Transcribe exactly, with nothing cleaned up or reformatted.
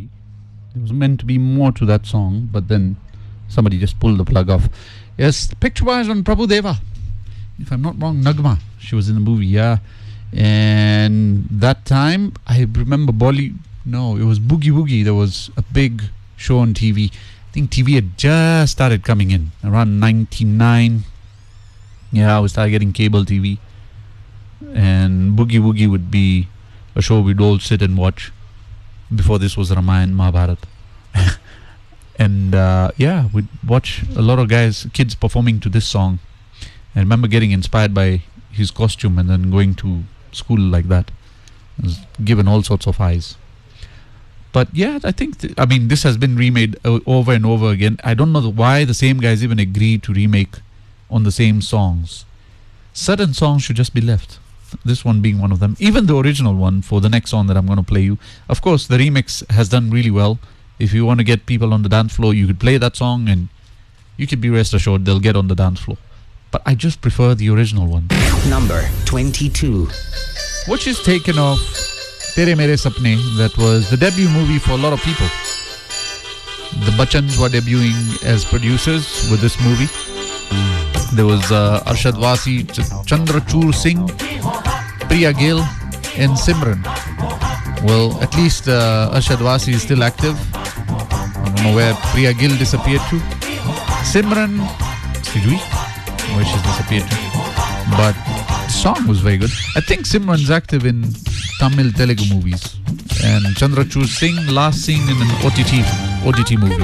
movie. There was meant to be more to that song, but then somebody just pulled the plug off. Yes, picture-wise on Prabhu Deva. If I'm not wrong, Nagma. She was in the movie, yeah. And that time, I remember Bolly. No, it was Boogie Woogie. There was a big show on T V. I think T V had just started coming in around ninety-nine. Yeah, we started getting cable T V. And Boogie Woogie would be a show we'd all sit and watch. Before this was Ramayana, Mahabharat. And uh, yeah, we'd watch a lot of guys, kids performing to this song. I remember getting inspired by his costume and then going to school like that. I was given all sorts of eyes. But yeah, I think, th- I mean, this has been remade o- over and over again. I don't know the, why the same guys even agreed to remake on the same songs. Certain songs should just be left. This one being one of them. Even the original one for the next song that I'm going to play you. Of course, the remix has done really well. If you want to get people on the dance floor, you could play that song and you could be rest assured they'll get on the dance floor. But I just prefer the original one. Number twenty-two. Which is taken off Tere Mere Sapne. That was the debut movie for a lot of people. The Bachchans were debuting as producers with this movie. There was uh, Arshad Wasi, Ch- Chandrachur Singh, Priya Gill, and Simran. Well, at least uh, Arshad Wasi is still active. I don't know where Priya Gill disappeared to. Simran, Sijui, where she's disappeared to. But the song was very good. I think Simran's active in Tamil Telugu movies. And Chandrachur Singh last seen in an O T T, O T T movie.